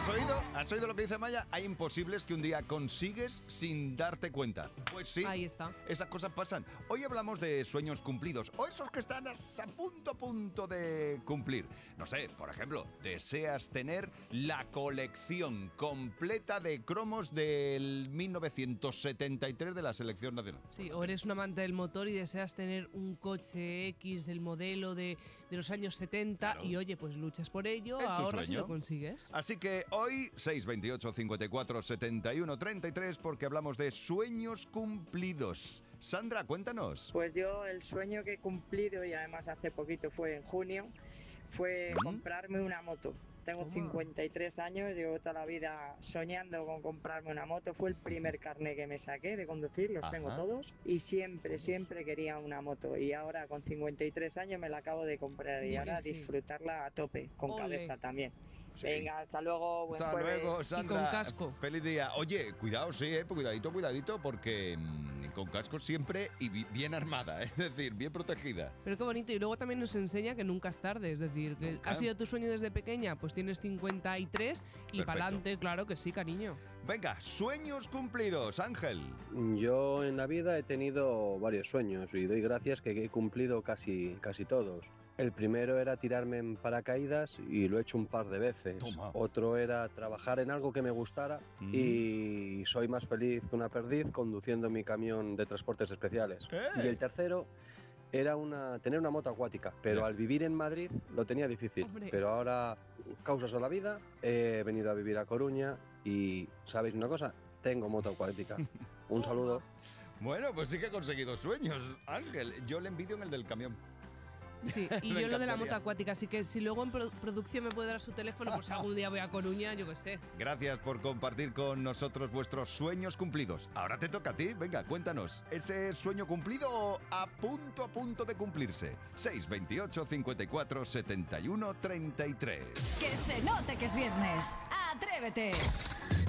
¿Has oído? ¿Has oído lo que dice Maya? Hay imposibles que un día consigues sin darte cuenta. Pues sí. Ahí está. Esas cosas pasan. Hoy hablamos de sueños cumplidos o esos que están a punto de cumplir. No sé, por ejemplo, deseas tener la colección completa de cromos del 1973 de la selección nacional. Sí, o eres un amante del motor y deseas tener un coche X del modelo de los años 70 Claro. y oye, pues luchas por ello, Es tu ahorras y sueño. lo consigues. Así que hoy, 628 54 71 33, porque hablamos de sueños cumplidos. Sandra, cuéntanos. Pues yo el sueño que he cumplido, y además hace poquito fue en junio, fue comprarme una moto. Tengo 53 años, llevo toda la vida soñando con comprarme una moto. Fue el primer carné que me saqué de conducir, los tengo todos. Y siempre quería una moto. Y ahora con 53 años me la acabo de comprar y ahora sí. disfrutarla a tope, con Ole. cabeza también. Sí. Venga, hasta luego, buen Hasta jueves. luego, Sandra. Y con casco. Feliz día. Oye, cuidado, sí, cuidadito, porque con casco siempre y bien armada, es decir, bien protegida. Pero qué bonito. Y luego también nos enseña que nunca es tarde. Es decir, que Nunca. ha sido tu sueño desde pequeña, pues tienes 53 y Perfecto. para adelante, claro que sí, cariño. Venga, sueños cumplidos, Ángel. Yo en la vida he tenido varios sueños y doy gracias que he cumplido casi todos. El primero era tirarme en paracaídas y lo he hecho un par de veces. Toma. Otro era trabajar en algo que me gustara y soy más feliz que una perdiz conduciendo mi camión de transportes especiales. ¡Eh! Y el tercero era tener una moto acuática, pero al vivir en Madrid lo tenía difícil. Hombre. Pero ahora, causas de la vida, he venido a vivir a Coruña y, ¿sabéis una cosa? Tengo moto acuática. Un saludo. Bueno, pues sí que he conseguido sueños, Ángel. Yo le envidio en el del camión. Sí, y Me yo lo de la encantaría. moto acuática, así que si luego en producción me puede dar su teléfono, pues algún día voy a Coruña, yo qué sé. Gracias por compartir con nosotros vuestros sueños cumplidos. Ahora te toca a ti. Venga, cuéntanos. ¿Ese sueño cumplido a punto de cumplirse? 628 54 71 33. Que se note que es viernes. ¡Atrévete!